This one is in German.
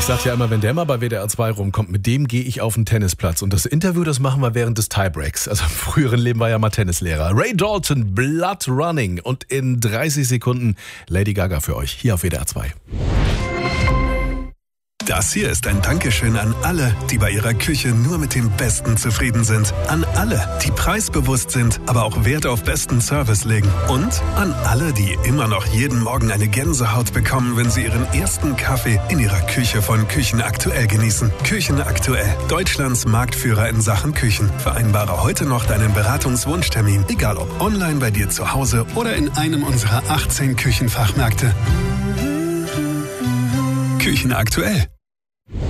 sag ja immer, wenn der mal bei WDR 2 rumkommt, mit dem gehe ich auf den Tennisplatz. Und das Interview, das machen wir während des Tiebreaks. Also im früheren Leben war ja mal Tennislehrer. Ray Dalton, Blood Running. Und in 30 Sekunden Lady Gaga für euch, hier auf WDR 2. Das hier ist ein Dankeschön an alle, die bei ihrer Küche nur mit dem Besten zufrieden sind. An alle, die preisbewusst sind, aber auch Wert auf besten Service legen. Und an alle, die immer noch jeden Morgen eine Gänsehaut bekommen, wenn sie ihren ersten Kaffee in ihrer Küche von Küchen Aktuell genießen. Küchen Aktuell, Deutschlands Marktführer in Sachen Küchen. Vereinbare heute noch deinen Beratungswunschtermin, egal ob online bei dir zu Hause oder in einem unserer 18 Küchenfachmärkte. Küchen Aktuell.